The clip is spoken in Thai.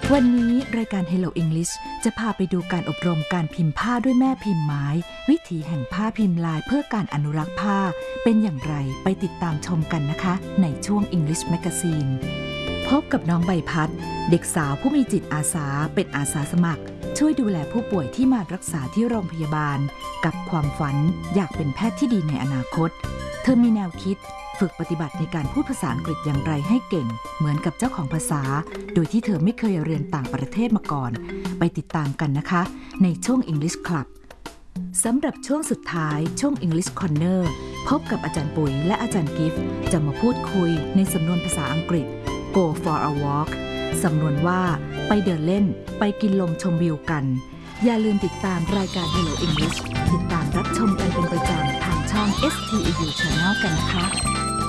วันนี้รายการ Hello English จะพาไปดูการอบรมการพิมพ์ผ้าด้วยแม่พิมพ์ไม้วิถีแห่งผ้าพิมพ์ลายเพื่อการอนุรักษ์ผ้าเป็นอย่างไรไปติดตามชมกันนะคะในช่วง English Magazine พบกับน้องใบพัดเด็กสาวผู้มีจิตอาสาเป็นอาสาสมัครช่วยดูแลผู้ป่วยที่มารักษาที่โรงพยาบาลกับความฝันอยากเป็นแพทย์ที่ดีในอนาคตเธอมีแนวคิดฝึกปฏิบัติในการพูดภาษาอังกฤษอย่างไรให้เก่งเหมือนกับเจ้าของภาษาโดยที่เธอไม่เคยเรียนต่างประเทศมาก่อนไปติดตามกันนะคะในช่วง English Club สำหรับช่วงสุดท้ายช่วง English Corner พบกับอาจารย์ปุ๋ยและอาจารย์กิฟต์จะมาพูดคุยในสำนวนภาษาอังกฤษ Go for a walk สำนวนว่าไปเดินเล่นไปกินลมชมวิวกันอย่าลืมติดตามรายการ Hello English ติดตามรับชมกันเป็นประจำทางช่อง STEU Channel กันนะคะ